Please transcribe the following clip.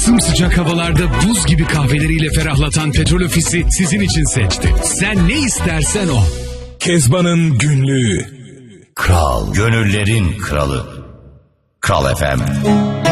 Sımsıcak havalarda buz gibi kahveleriyle ferahlatan Petrol Ofisi sizin için seçti. Sen ne istersen o. Kezban'ın günlüğü. Kral, gönüllerin kralı. Kral FM.